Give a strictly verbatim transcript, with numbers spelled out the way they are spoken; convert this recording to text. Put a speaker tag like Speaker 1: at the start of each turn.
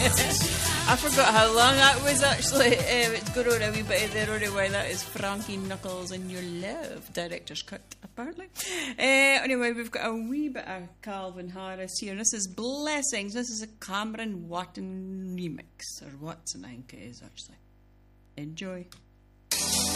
Speaker 1: I forgot how long that was actually. Um, it's going on a wee bit there on why that is Frankie Knuckles and Your Love. Director's cut, apparently. Uh, anyway, we've got a wee bit of Calvin Harris here. This is Blessings. This is a Cameron Watton remix. Or Watson, I think it is, actually. Enjoy.